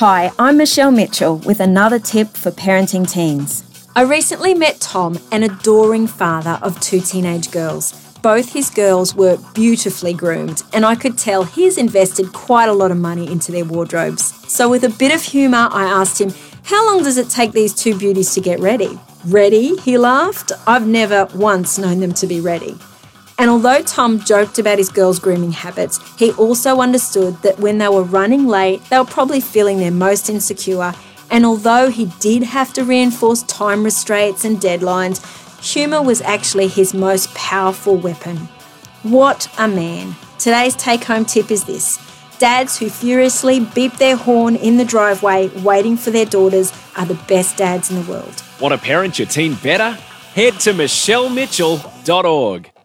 Hi, I'm Michelle Mitchell with another tip for parenting teens. I recently met Tom, an adoring father of 2 teenage girls. Both his girls were beautifully groomed, and I could tell he's invested quite a lot of money into their wardrobes. So with a bit of humour, I asked him, how long does it take these 2 beauties to get ready? Ready? He laughed. I've never once known them to be ready. And although Tom joked about his girls' grooming habits, he also understood that when they were running late, they were probably feeling their most insecure. And although he did have to reinforce time restraints and deadlines, humour was actually his most powerful weapon. What a man. Today's take-home tip is this. Dads who furiously beep their horn in the driveway waiting for their daughters are the best dads in the world. Want to parent your teen better? Head to michellemitchell.org.